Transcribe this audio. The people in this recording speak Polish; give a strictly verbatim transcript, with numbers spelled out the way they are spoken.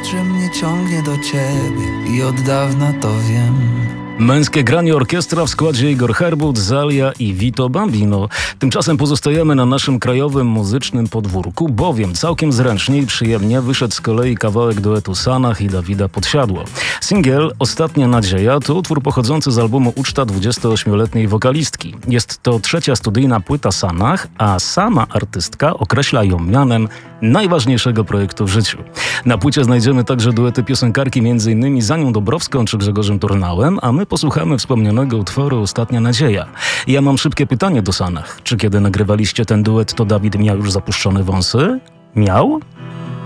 że mnie ciągnie do ciebie i od dawna to wiem. Męskie granie orkiestra w składzie Igor Herbut, Zalia i Vito Bambino. Tymczasem pozostajemy na naszym krajowym muzycznym podwórku, bowiem całkiem zręcznie i przyjemnie wyszedł z kolei kawałek duetu Sanach i Dawida Podsiadło. Singiel Ostatnia Nadzieja to utwór pochodzący z albumu Uczta dwudziestoośmioletniej wokalistki. Jest to trzecia studyjna płyta Sanach, a sama artystka określa ją mianem najważniejszego projektu w życiu. Na płycie znajdziemy także duety piosenkarki m.in. z Anią Dobrowską czy Grzegorzem Turnałem, a my posłuchamy wspomnianego utworu Ostatnia Nadzieja. Ja mam szybkie pytanie do Sanach. Czy kiedy nagrywaliście ten duet, to Dawid miał już zapuszczone wąsy? Miał?